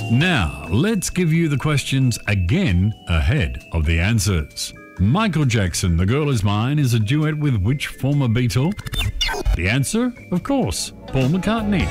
Now, let's give you the questions again ahead of the answers. Michael Jackson, The Girl Is Mine, is a duet with which former Beatle? The answer, of course, Paul McCartney.